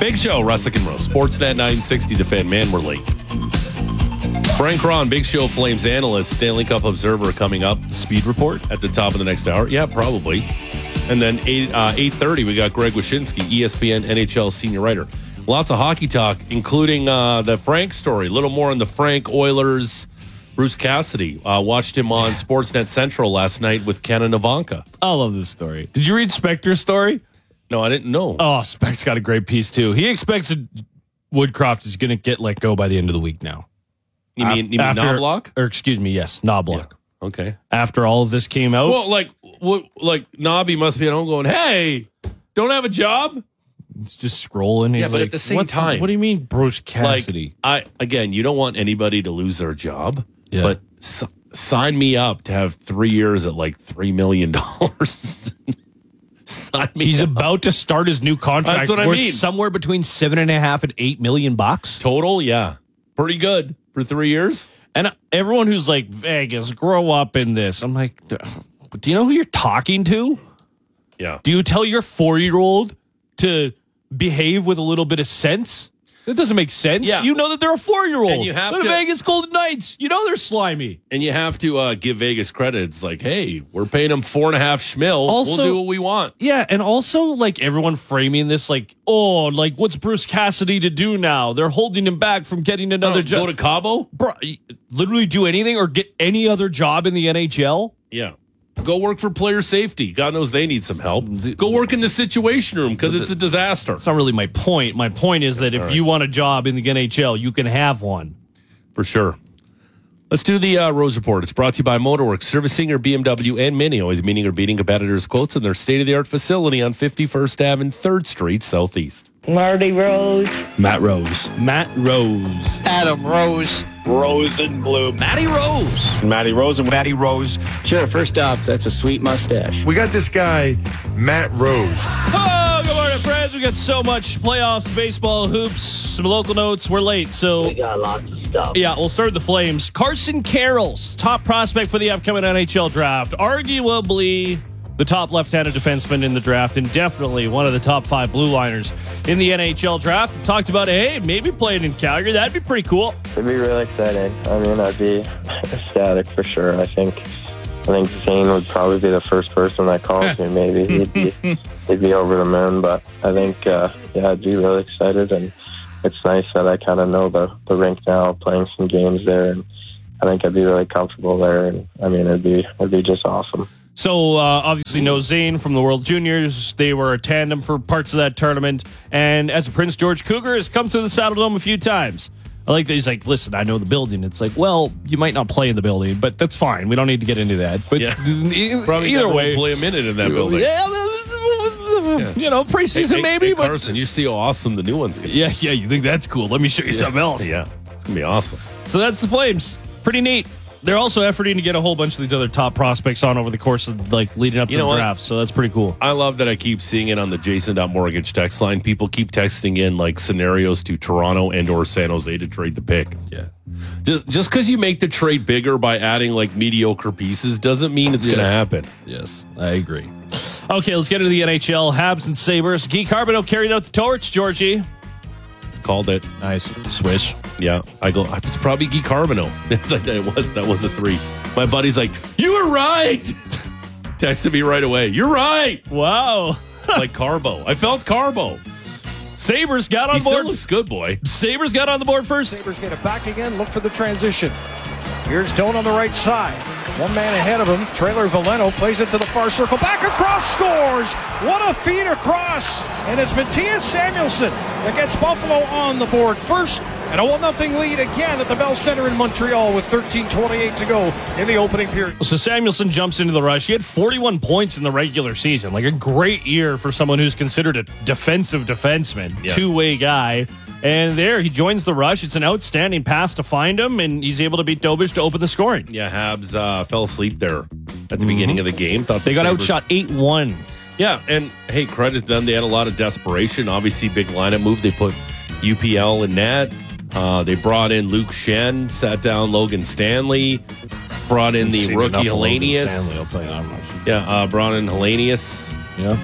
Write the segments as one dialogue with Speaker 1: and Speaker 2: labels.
Speaker 1: Big Show, Russick and Rose. Sportsnet 960 to Fan. Man, we're late. Frank Ron, Big Show Flames analyst, Stanley Cup Observer coming up.
Speaker 2: Speed report
Speaker 1: at the top of the next hour. Yeah, probably. And then 8:30, we got Greg Wyshynski, ESPN NHL senior writer. Lots of hockey talk, including the Frank story. A little more on the Frank Oilers. Bruce Cassidy. Watched him on Sportsnet Central last night with Ken and Ivanka.
Speaker 2: I love this story. Did you read Spector's story?
Speaker 1: No, I didn't know.
Speaker 2: Oh, Spec's got a great piece, too. He expects Woodcroft is going to get let go by the end of the week now.
Speaker 1: You mean Knobloch?
Speaker 2: Or excuse me, yes, Knobloch.
Speaker 1: Yeah. Okay.
Speaker 2: After all of this came out.
Speaker 1: Well, Nobby must be at home going, hey, don't have a job?
Speaker 2: He's just scrolling. He's
Speaker 1: but at the same time.
Speaker 2: What do you mean, Bruce Cassidy?
Speaker 1: You don't want anybody to lose their job,
Speaker 2: yeah.
Speaker 1: But sign me up to have 3 years at like $3 million.
Speaker 2: He's about to start his new contract.
Speaker 1: That's what I mean.
Speaker 2: Somewhere between $7.5 and $8 million
Speaker 1: total. Yeah, pretty good for 3 years.
Speaker 2: And everyone who's like, Vegas, grow up in this. I'm like, do you know who you're talking to?
Speaker 1: Yeah.
Speaker 2: Do you tell your 4-year-old to behave with a little bit of sense? That doesn't make sense.
Speaker 1: Yeah.
Speaker 2: You know that they're a 4-year-old.
Speaker 1: And you have
Speaker 2: the
Speaker 1: to,
Speaker 2: Vegas Golden Knights. You know they're slimy.
Speaker 1: And you have to give Vegas credit. It's like, hey, we're paying them $4.5 schmil. We'll do what we want.
Speaker 2: Yeah, and also like everyone framing this like, oh, like what's Bruce Cassidy to do now? They're holding him back from getting another job.
Speaker 1: Go to Cabo?
Speaker 2: Bro, literally do anything or get any other job in the NHL?
Speaker 1: Yeah. Go work for player safety. God knows they need some help. Go work in the situation room because it's a disaster.
Speaker 2: That's not really my point. My point is that if you want a job in the NHL, you can have one.
Speaker 1: For sure. Let's do the Rose Report. It's brought to you by Motorworks, servicing your BMW and Mini, always meeting or beating competitors' quotes in their state-of-the-art facility on 51st Ave and 3rd Street Southeast.
Speaker 3: Marty Rose.
Speaker 2: Matt Rose.
Speaker 4: Adam Rose.
Speaker 5: Rosenblum.
Speaker 4: Matty Rose.
Speaker 5: Matty Rose and
Speaker 4: Matty Rose.
Speaker 6: Sure, first off, that's a sweet mustache.
Speaker 7: We got this guy, Matt Rose.
Speaker 2: Oh, good morning, friends. We got so much playoffs, baseball, hoops, some local notes. We're late, so...
Speaker 3: We got lots of stuff.
Speaker 2: Yeah, we'll start with the Flames. Carson Carroll's top prospect for the upcoming NHL draft. Arguably the top left-handed defenseman in the draft and definitely one of the top 5 blue liners in the NHL draft. We talked about, hey, maybe playing in Calgary. That'd be pretty cool.
Speaker 8: It'd be really exciting. I mean, I'd be ecstatic for sure. I think Zane would probably be the first person that calls me. Maybe he'd be over the moon. But I think, I'd be really excited. And it's nice that I kind of know the rink now, playing some games there. And I think I'd be really comfortable there. And I mean, it'd be just awesome.
Speaker 2: So, obviously, no Zane from the World Juniors. They were a tandem for parts of that tournament. And as a Prince George Cougar, has come through the Saddle Dome a few times. I like that he's like, listen, I know the building. It's like, well, you might not play in the building, but that's fine. We don't need to get into that. But
Speaker 1: probably
Speaker 2: either way,
Speaker 1: play a minute in that building.
Speaker 2: You know, preseason maybe.
Speaker 1: But Carson, you see how awesome the new one's going to be.
Speaker 2: Yeah, you think that's cool. Let me show you something else.
Speaker 1: Yeah, it's going to be awesome.
Speaker 2: So that's the Flames. Pretty neat. They're also efforting to get a whole bunch of these other top prospects on over the course of leading up to the draft. So that's pretty cool.
Speaker 1: I love that I keep seeing it on the Jason.mortgage text line. People keep texting in scenarios to Toronto and or San Jose to trade the pick.
Speaker 2: Yeah.
Speaker 1: Just because you make the trade bigger by adding mediocre pieces doesn't mean it's going to happen.
Speaker 2: Yes, I agree. Okay, let's get into the NHL. Habs and Sabres. Guy Carbonneau carried out the torch, Georgie.
Speaker 1: Called it.
Speaker 2: Nice. Swish.
Speaker 1: Yeah. It's probably Guy Carbonneau. That was a 3. My buddy's like, you were right. Texted me right away. You're right.
Speaker 2: Wow.
Speaker 1: Like Carbo. I felt Carbo.
Speaker 2: Sabres got on board.
Speaker 1: Still looks good, boy.
Speaker 2: Sabres got on the board first.
Speaker 9: Sabres get it back again. Look for the transition. Here's Doan on the right side. One man ahead of him. Trailer Veleno plays it to the far circle. Back across, scores! What a feed across! And it's Matthias Samuelsson that gets Buffalo on the board first. And a 1-0 lead again at the Bell Center in Montreal with 13:28 to go in the opening period.
Speaker 2: So Samuelsson jumps into the rush. He had 41 points in the regular season. A great year for someone who's considered a defensive defenseman. Yeah. Two-way guy. And there, he joins the rush. It's an outstanding pass to find him, and he's able to beat Dobish to open the scoring.
Speaker 1: Yeah, Habs fell asleep there at the beginning of the game. Thought
Speaker 2: they got outshot 8-1.
Speaker 1: Yeah, and hey, credit to them. They had a lot of desperation. Obviously, big lineup move. They put UPL in net. They brought in Luke Shen, sat down Logan Stanley, brought in the rookie Hellenius.
Speaker 2: Stanley, I'll tell you that much.
Speaker 1: Yeah, brought in Hellenius.
Speaker 2: Yeah.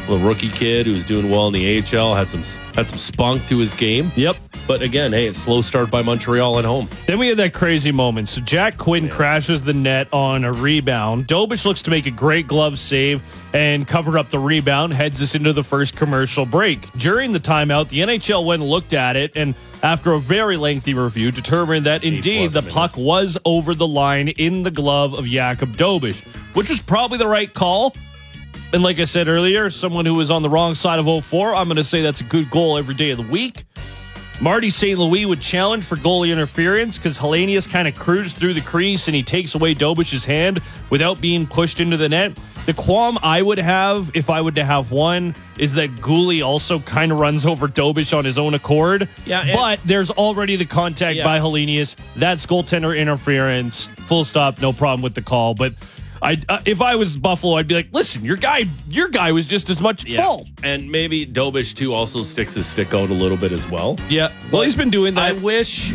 Speaker 1: The rookie kid who was doing well in the AHL had some spunk to his game.
Speaker 2: Yep.
Speaker 1: But again, hey, it's slow start by Montreal at home.
Speaker 2: Then we had that crazy moment. So Jack Quinn crashes the net on a rebound. Dobish looks to make a great glove save and cover up the rebound, heads us into the first commercial break. During the timeout, the NHL went and looked at it, and after a very lengthy review, determined that indeed the puck was over the line in the glove of Jakub Dobish, which was probably the right call. And like I said earlier, someone who was on the wrong side of 04, I'm going to say that's a good goal every day of the week. Marty St. Louis would challenge for goalie interference because Hellenius kind of cruised through the crease and he takes away Dobish's hand without being pushed into the net. The qualm I would have, if I were to have one, is that Guhle also kind of runs over Dobish on his own accord.
Speaker 1: Yeah,
Speaker 2: but there's already the contact by Hellenius. That's goaltender interference. Full stop, no problem with the call. But if I was Buffalo, I'd be like, listen, your guy was just as much fault.
Speaker 1: And maybe Dobish, too, also sticks his stick out a little bit as well.
Speaker 2: Yeah. Well, he's been doing that.
Speaker 1: I wish,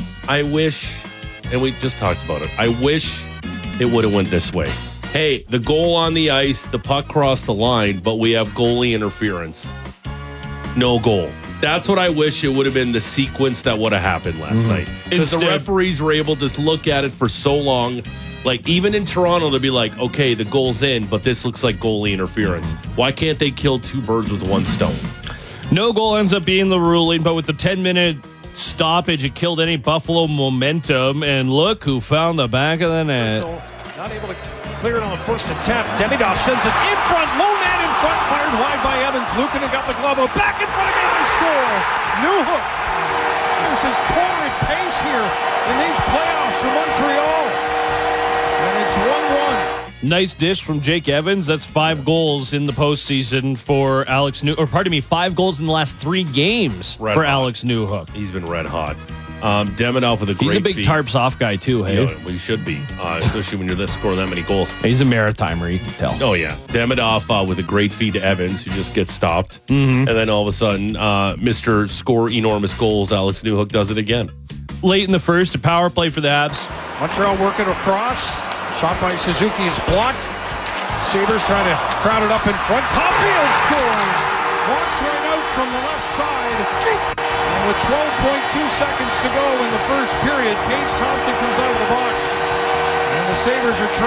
Speaker 1: and we just talked about it, I wish it would have went this way. Hey, the goal on the ice, the puck crossed the line, but we have goalie interference. No goal. That's what I wish it would have been, the sequence that would have happened last night. Because the referees were able to look at it for so long. Like, even in Toronto, they'll be like, okay, the goal's in, but this looks like goalie interference. Why can't they kill two birds with one stone?
Speaker 2: No goal ends up being the ruling, but with the 10-minute stoppage, it killed any Buffalo momentum. And look who found the back of the net.
Speaker 9: So not able to clear it on the first attempt. Demidov sends it in front. Low man in front. Fired wide by Evans. Luukkonen got the glove. Back in front again to score. Newhook. This is torrid pace here in these playoffs for Montreal. And it's 1-1.
Speaker 2: Nice dish from Jake Evans. That's 5 goals in the postseason for Alex Newhook. Or pardon me, 5 goals in the last 3 games for Alex Newhook.
Speaker 1: He's been red hot. Demidov with a great
Speaker 2: He's a big
Speaker 1: feed.
Speaker 2: tarps off guy too, hey?
Speaker 1: Yeah, well, he should be, especially when you're scoring that many goals.
Speaker 2: He's a Maritimer, you can tell.
Speaker 1: Oh, yeah. Demidov with a great feed to Evans, who just gets stopped. And then all of a sudden, Mr. Score Enormous Goals, Alex Newhook does it again.
Speaker 2: Late in the first, a power play for the Habs.
Speaker 9: Montreal working across. Shot by Suzuki is blocked. Sabres trying to crowd it up in front. Caulfield scores! Walks right out from the left side. And with 12.2 seconds to go in the first period, Tage Thompson comes out of the box. And the Sabres are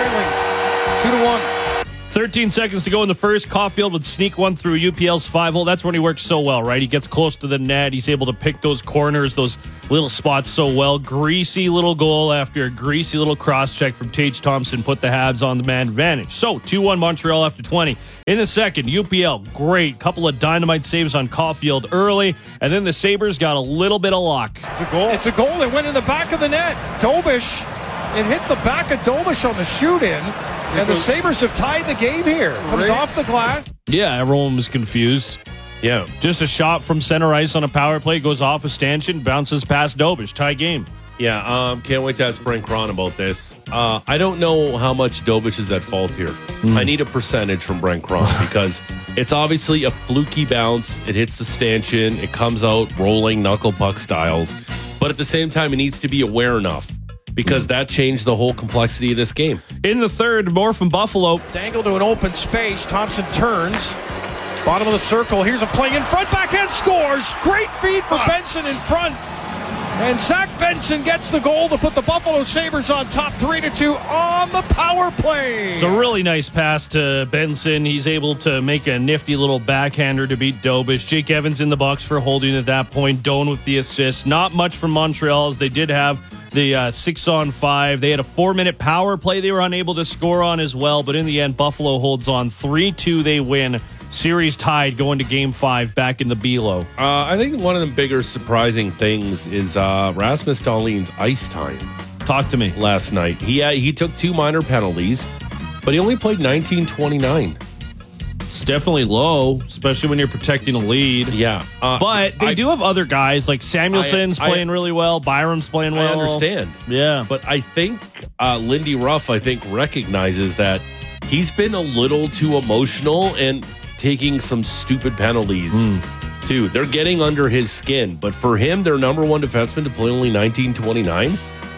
Speaker 9: trailing 2-1.
Speaker 2: 13 seconds to go in the first. Caulfield would sneak one through UPL's 5-hole. That's when he works so well, right? He gets close to the net. He's able to pick those corners, those little spots so well. Greasy little goal after a greasy little cross-check from Tage Thompson put the Habs on the man advantage. So, 2-1 Montreal after 20. In the second, UPL, great. Couple of dynamite saves on Caulfield early, and then the Sabres got a little bit of luck.
Speaker 9: It's a goal. It's a goal. It went in the back of the net. Dobish. It hits the back of Dobish on the shoot-in, and the Sabres have tied the game here. Comes off the glass.
Speaker 2: Yeah, everyone was confused.
Speaker 1: Yeah.
Speaker 2: Just a shot from center ice on a power play, goes off a stanchion, bounces past Dobish. Tie game.
Speaker 1: Yeah, can't wait to ask Brent Cron about this. I don't know how much Dobish is at fault here. I need a percentage from Brent Cron because it's obviously a fluky bounce. It hits the stanchion. It comes out rolling knuckle puck styles. But at the same time, it needs to be aware enough because that changed the whole complexity of this game.
Speaker 2: In the third, more from Buffalo.
Speaker 9: Dangle to an open space. Thompson turns. Bottom of the circle. Here's a play in front. Backhand scores. Great feed for Benson in front. And Zach Benson gets the goal to put the Buffalo Sabres on top 3-2 on the power play.
Speaker 2: It's a really nice pass to Benson. He's able to make a nifty little backhander to beat Dobish. Jake Evans in the box for holding at that point. Doan with the assist. Not much from Montreal as they did have the 6-on-5. They had a 4-minute power play they were unable to score on as well. But in the end, Buffalo holds on 3-2. They win. Series tied going to Game 5 back in the Below.
Speaker 1: I think one of the bigger surprising things is Rasmus Dahlin's ice time.
Speaker 2: Talk to me.
Speaker 1: Last night. He took 2 minor penalties, but he only played 19:29.
Speaker 2: It's definitely low, especially when you're protecting a lead.
Speaker 1: Yeah.
Speaker 2: But they do have other guys, like Samuelson's playing really well. Byram's playing well.
Speaker 1: I understand.
Speaker 2: Yeah.
Speaker 1: But I think Lindy Ruff, recognizes that he's been a little too emotional and taking some stupid penalties, too. They're getting under his skin. But for him, their number one defenseman to play only 19:29,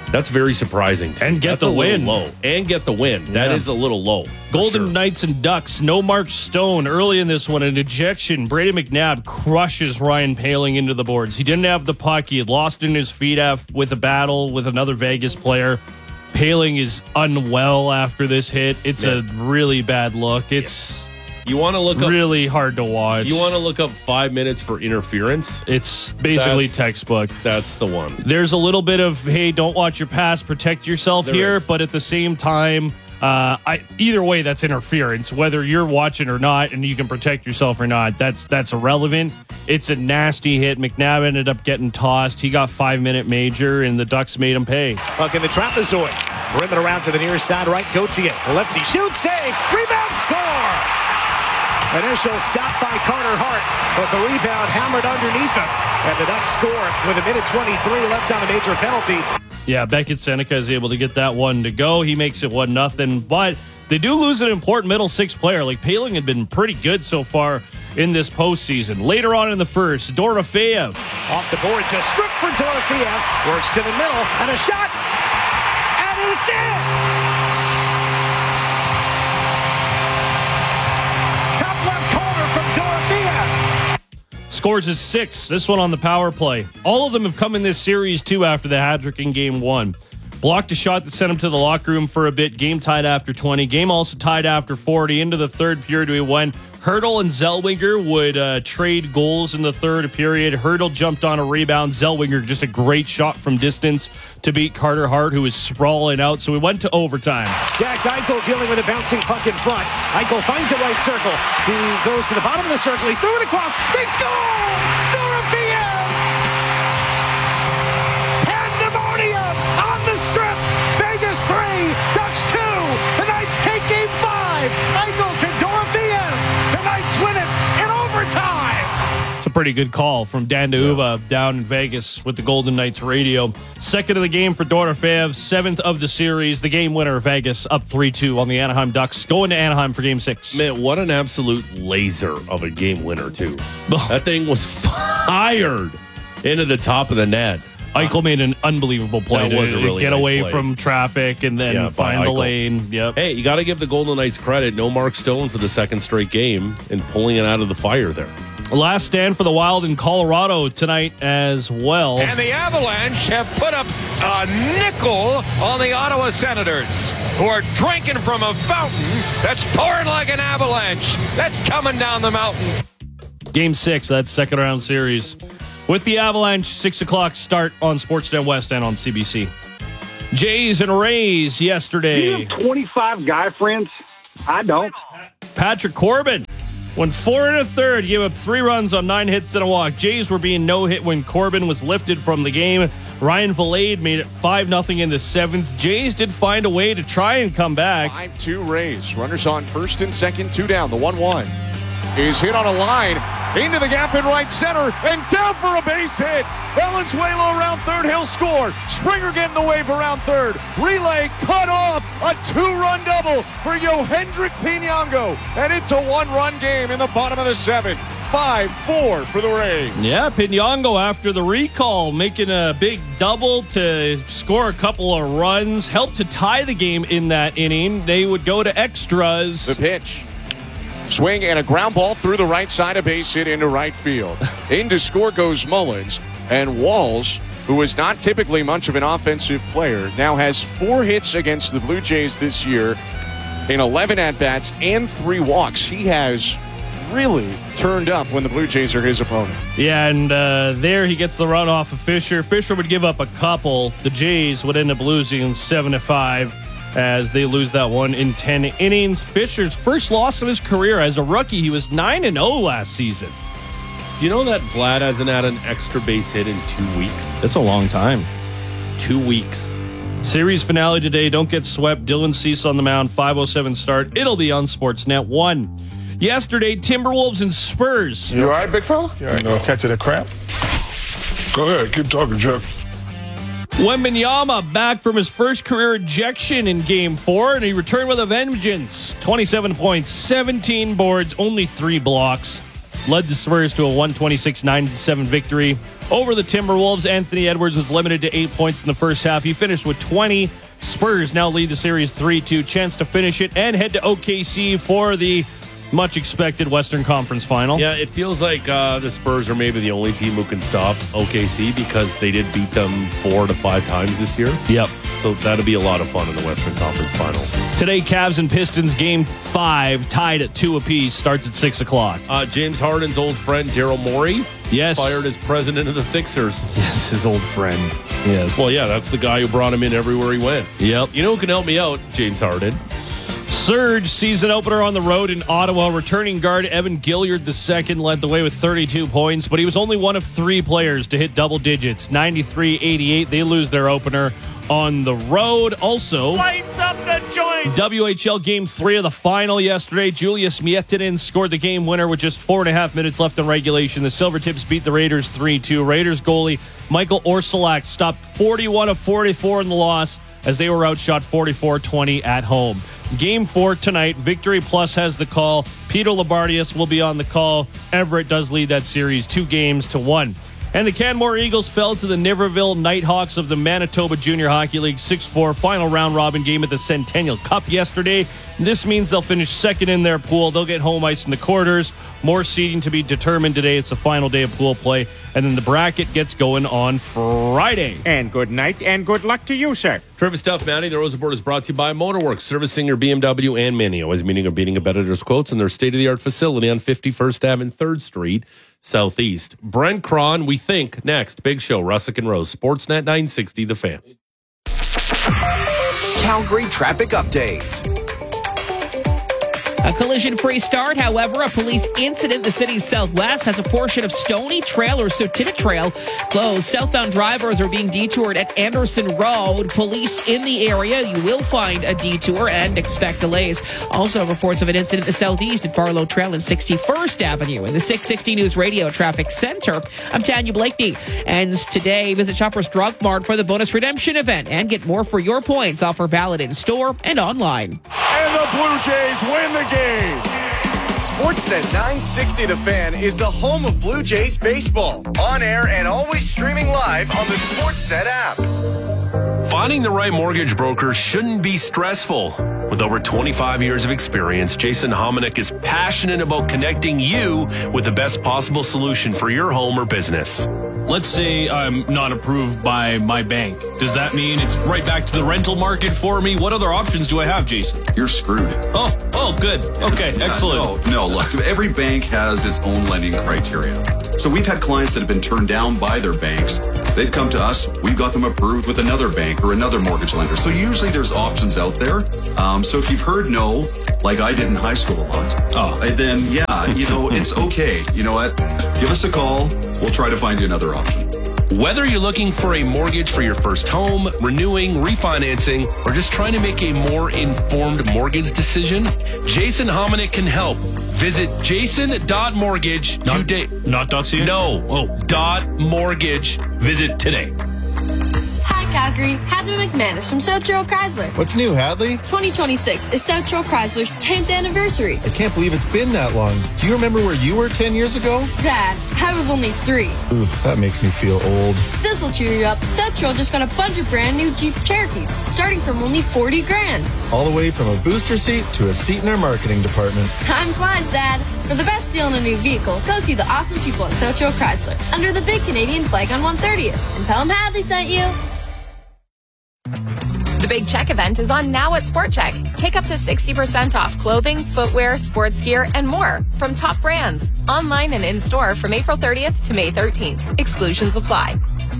Speaker 1: That's very surprising.
Speaker 2: And get
Speaker 1: That's
Speaker 2: the
Speaker 1: a little
Speaker 2: win.
Speaker 1: low. And get the win. That is a little low.
Speaker 2: Golden Knights and Ducks. No Mark Stone early in this one. An ejection. Brady McNabb crushes Ryan Poehling into the boards. He didn't have the puck. He had lost in his feet with a battle with another Vegas player. Poehling is unwell after this hit. It's a really bad look. It's
Speaker 1: you want to look up,
Speaker 2: really hard to watch.
Speaker 1: You want to look up 5 minutes for interference?
Speaker 2: It's basically textbook.
Speaker 1: That's the one.
Speaker 2: There's a little bit of, hey, don't watch your pass, protect yourself here. But at the same time, either way, that's interference. Whether you're watching or not, and you can protect yourself or not, that's irrelevant. It's a nasty hit. McNabb ended up getting tossed. He got 5-minute major, and the Ducks made him pay.
Speaker 10: Puck in the trapezoid. Perimeter around to the near side right. Gauthier. The lefty shoots, save, rebound, score! Initial stop by Carter Hart, but the rebound hammered underneath him. And the Ducks score with a minute 23 left on a major penalty.
Speaker 2: Yeah, Beckett Seneca is able to get that one to go. He makes it 1-0, but they do lose an important middle six player. Like, Poehling had been pretty good so far in this postseason. Later on in the first, Dorofeev.
Speaker 10: Off the boards, a strip for Dorofeev. Works to the middle, and a shot, and it's in!
Speaker 2: Scores his 6th, this one on the power play. All of them have come in this series, too, after the hat-trick in Game 1. Blocked a shot that sent him to the locker room for a bit. Game tied after 20. Game also tied after 40. Into the third period, we went. Hurdle and Zellweger would trade goals in the third period. Hurdle jumped on a rebound. Zellweger, just a great shot from distance to beat Carter Hart, who was sprawling out. So we went to overtime.
Speaker 10: Jack Eichel dealing with a bouncing puck in front. Eichel finds a right circle. He goes to the bottom of the circle. He threw it across. They score! Dorofeev! Pandemonium on the strip. Vegas 3, Ducks 2. The Knights take Game 5. Eichel to Dorofeev. The Knights win it in overtime.
Speaker 2: It's a pretty good call from Dan DeUva down in Vegas with the Golden Knights radio. Second of the game for Dorofeev, 7th of the series. The game winner, Vegas, up 3-2 on the Anaheim Ducks, going to Anaheim for Game 6.
Speaker 1: Man, what an absolute laser of a game winner, too. That thing was fired into the top of the net.
Speaker 2: Eichel made an unbelievable play
Speaker 1: that was a really
Speaker 2: get
Speaker 1: nice
Speaker 2: away
Speaker 1: play.
Speaker 2: from traffic and then find the lane. Yep.
Speaker 1: Hey, you got to give the Golden Knights credit. No Mark Stone for the second straight game and pulling it out of the fire there.
Speaker 2: Last stand for the Wild in Colorado tonight as well.
Speaker 11: And the Avalanche have put up a nickel on the Ottawa Senators, who are drinking from a fountain that's pouring like an avalanche that's coming down the mountain.
Speaker 2: Game 6, that's second round series. With the Avalanche, 6 o'clock start on Sportsnet West and on CBC. Jays and Rays yesterday.
Speaker 5: You have 25 guy friends? I don't.
Speaker 2: Patrick Corbin went 4 1/3, gave up 3 runs on 9 hits and a walk. Jays were being no hit when Corbin was lifted from the game. Ryan Vilade made it 5-0 in the 7th. Jays did find a way to try and come back.
Speaker 12: 5-2 Rays. Runners on first and second, 2 down. The 1-1 is hit on a line into the gap in right center and down for a base hit. Valenzuela around third, he'll score. Springer getting the wave around third. Relay cut off. A 2-run double for Yohendrick Pinango. And it's a 1-run game in the bottom of the 7th. 5-4 for the Rays.
Speaker 2: Yeah, Pinango after the recall, making a big double to score a couple of runs. Helped to tie the game in that inning. They would go to extras.
Speaker 12: The pitch. Swing and a ground ball through the right side, a base hit into right field. In to score goes Mullins. And Walls, who is not typically much of an offensive player, now has 4 hits against the Blue Jays this year in 11 at-bats and 3 walks. He has really turned up when the Blue Jays are his opponent.
Speaker 2: Yeah, and there he gets the run off of Fisher. Fisher would give up a couple. The Jays would end up losing 7-5. As they lose that one in 10 innings. Fisher's first loss of his career as a rookie. He was 9-0 last season.
Speaker 1: You know that Vlad hasn't had an extra base hit in 2 weeks?
Speaker 2: That's a long time.
Speaker 1: 2 weeks.
Speaker 2: Series finale today. Don't get swept. Dylan Cease on the mound. 5:07 start. It'll be on Sportsnet 1. Yesterday, Timberwolves and Spurs.
Speaker 7: You all right, big fella? You ain't gonna catch it a crap? Go ahead. Keep talking, Chuck.
Speaker 2: Wembanyama back from his first career ejection in Game 4, and he returned with a vengeance. 27 points, 17 boards, only 3 blocks. led the Spurs to a 126-97 victory over the Timberwolves. Anthony Edwards was limited to 8 points in the first half. He finished with 20. Spurs now lead the series 3-2. Chance to finish it and head to OKC for the much expected Western Conference Final.
Speaker 1: Yeah, it feels like the Spurs are maybe the only team who can stop OKC because they did beat them 4 to 5 times this year.
Speaker 2: Yep.
Speaker 1: So that'll be a lot of fun in the Western Conference Final.
Speaker 2: Today, Cavs and Pistons game 5 tied at 2 apiece, starts at 6 o'clock.
Speaker 1: James Harden's old friend Daryl Morey fired as president of the Sixers.
Speaker 2: Yes, his old friend. Yes.
Speaker 1: Well, yeah, that's the guy who brought him in everywhere he went.
Speaker 2: Yep.
Speaker 1: You know who can help me out? James Harden.
Speaker 2: Surge season opener on the road in Ottawa. Returning guard Evan Gilliard II led the way with 32 points, but he was only one of 3 players to hit double digits. 93-88. They lose their opener on the road. Also,
Speaker 13: lights up the joint.
Speaker 2: WHL Game 3 of the final yesterday. Julius Miettinen scored the game winner with just 4.5 minutes left in regulation. The Silvertips beat the Raiders 3-2. Raiders goalie Michael Orsulak stopped 41 of 44 in the loss as they were outshot 44-20 at home. Game 4 tonight. Victory Plus has the call. Peter Labardius will be on the call. Everett does lead that series 2-1. And the Canmore Eagles fell to the Niverville Nighthawks of the Manitoba Junior Hockey League 6-4 final round-robin game at the Centennial Cup yesterday. This means they'll finish second in their pool. They'll get home ice in the quarters. More seeding to be determined today. It's the final day of pool play. And then the bracket gets going on Friday.
Speaker 14: And good night and good luck to you, sir.
Speaker 1: Terrific stuff, Matty. The Rose Report is brought to you by Motorworks, servicing your BMW and Mini. Always meeting or beating competitors' quotes in their state-of-the-art facility on 51st Ave and 3rd Street, Southeast. Brent Cron, we think, next. Big Show, Russick and Rose. Sportsnet 960, The Fan.
Speaker 15: Calgary traffic update.
Speaker 16: A collision-free start, however, a police incident in the city's southwest has a portion of Stony Trail or Sotita Trail closed. Southbound drivers are being detoured at Anderson Road. Police in the area, you will find a detour and expect delays. Also, reports of an incident in the southeast at Barlow Trail and 61st Avenue. In the 660 News Radio Traffic Center, I'm Tanya Blakeney. And today, visit Shoppers Drug Mart for the bonus redemption event and get more for your points. Offer valid in store and online.
Speaker 14: And the Blue Jays win the game.
Speaker 15: Sportsnet 960 The Fan is the home of Blue Jays baseball. On air and always streaming live on the Sportsnet app.
Speaker 17: Finding the right mortgage broker shouldn't be stressful. With over 25 years of experience, Jason Hominick is passionate about connecting you with the best possible solution for your home or business.
Speaker 2: Let's say I'm not approved by my bank. Does that mean it's right back to the rental market for me? What other options do I have, Jason?
Speaker 18: You're screwed.
Speaker 2: Oh, good. Okay, excellent.
Speaker 18: No, look, every bank has its own lending criteria. So we've had clients that have been turned down by their banks. They've come to us. We've got them approved with another bank or another mortgage lender. So usually there's options out there. So if you've heard no, like I did in high school a lot, then yeah, it's okay. You know what? Give us a call. We'll try to find you another option.
Speaker 17: Whether you're looking for a mortgage for your first home, renewing, refinancing, or just trying to make a more informed mortgage decision, Jason Hominick can help. Visit jason.mortgage today.
Speaker 2: Not .ca?
Speaker 17: No. .mortgage. Visit today.
Speaker 19: Hi, Calgary. Hadley McManus from South Trail Chrysler.
Speaker 20: What's new, Hadley?
Speaker 19: 2026 is South Trail Chrysler's 10th anniversary.
Speaker 20: I can't believe it's been that long. Do you remember where you were 10 years ago?
Speaker 19: Dad, I was only 3.
Speaker 20: Ooh, that makes me feel old.
Speaker 19: This will cheer you up. South Trail just got a bunch of brand new Jeep Cherokees, starting from only $40,000.
Speaker 20: All the way from a booster seat to a seat in our marketing department.
Speaker 19: Time flies, Dad. For the best deal on a new vehicle, go see the awesome people at South Trail Chrysler under the big Canadian flag on 130th and tell them Hadley sent you.
Speaker 21: The Big Check event is on now at Sport Check. Take up to 60% off clothing, footwear, sports gear, and more from top brands. Online and in store from April 30th to May 13th. Exclusions apply.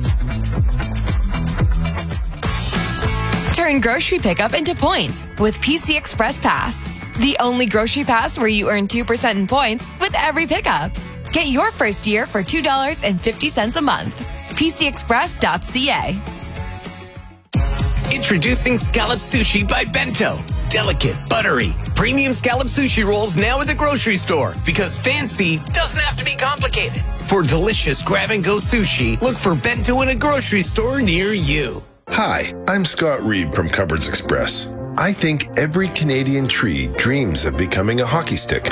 Speaker 22: Turn grocery pickup into points with PC Express Pass. The only grocery pass where you earn 2% in points with every pickup. Get your first year for $2.50 a month. PCExpress.ca.
Speaker 23: Introducing Scallop Sushi by Bento. Delicate, buttery, premium scallop sushi rolls now at the grocery store because fancy doesn't have to be complicated. For delicious grab-and-go sushi, look for Bento in a grocery store near you.
Speaker 24: Hi, I'm Scott Reed from Cupboards Express.
Speaker 4: I think every Canadian tree dreams of becoming a hockey stick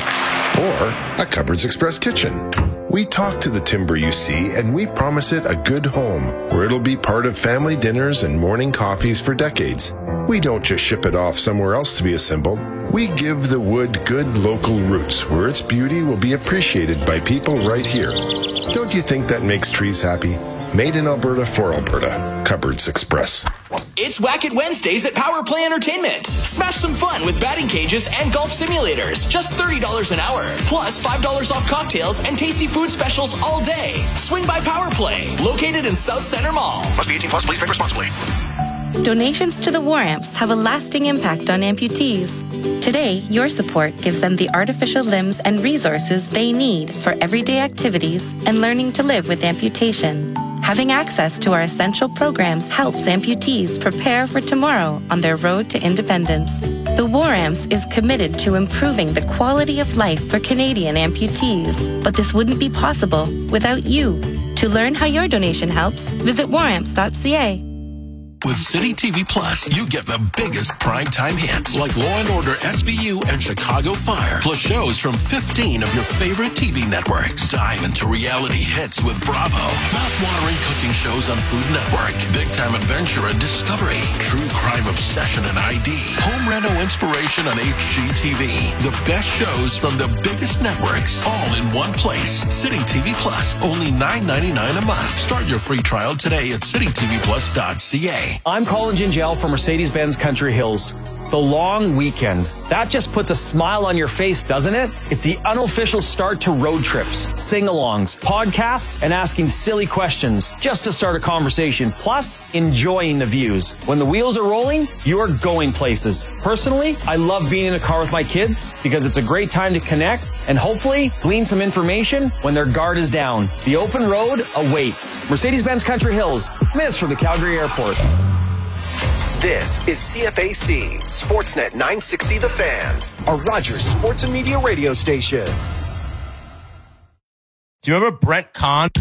Speaker 4: or a Cupboards Express kitchen. We talk to the timber you see, and we promise it a good home where it'll be part of family dinners and morning coffees for decades. We don't just ship it off somewhere else to be assembled. We give the wood good local roots where its beauty will be appreciated by people right here. Don't you think that makes trees happy? Made in Alberta for Alberta. Cupboards Express.
Speaker 6: It's Whack It Wednesdays at Power Play Entertainment. Smash some fun with batting cages and golf simulators. Just $30 an hour. Plus $5 off cocktails and tasty food specials all day. Swing by Power Play. Located in South Center Mall.
Speaker 13: Must be 18 plus. Please drink responsibly.
Speaker 24: Donations to the War Amps have a lasting impact on amputees. Today, your support gives them the artificial limbs and resources they need for everyday activities and learning to live with amputation. Having access to our essential programs helps amputees prepare for tomorrow on their road to independence. The War Amps is committed to improving the quality of life for Canadian amputees, but this wouldn't be possible without you. To learn how your donation helps, visit waramps.ca.
Speaker 25: With City TV Plus, you get the biggest primetime hits like Law & Order SVU and Chicago Fire, plus shows from 15 of your favorite TV networks. Dive into reality hits with Bravo, mouth-watering cooking shows on Food Network, Big Time Adventure and Discovery, True Crime Obsession and ID, Home Reno Inspiration on HGTV. The best shows from the biggest networks, all in one place. City TV Plus, only $9.99 a month. Start your free trial today at citytvplus.ca.
Speaker 26: I'm Colin Gingell from Mercedes-Benz Country Hills. The long weekend. That just puts a smile on your face, doesn't it? It's the unofficial start to road trips, sing-alongs, podcasts, and asking silly questions just to start a conversation, plus enjoying the views. When the wheels are rolling, you are going places. Personally, I love being in a car with my kids because it's a great time to connect and hopefully glean some information when their guard is down. The open road awaits. Mercedes-Benz Country Hills, minutes from the Calgary Airport.
Speaker 27: This is CFAC, Sportsnet 960 The Fan, a Rogers Sports and Media radio station.
Speaker 28: Do you remember Brent Kahn?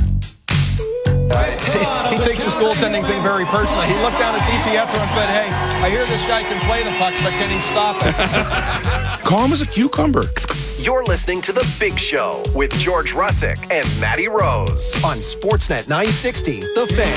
Speaker 29: He takes his goaltending thing very personally. He looked down at DiPietro and said, hey, I hear this guy can play the puck, but can he stop it?
Speaker 4: Calm as a cucumber.
Speaker 27: You're listening to The Big Show with George Russick and Matty Rose on Sportsnet 960 The Fan.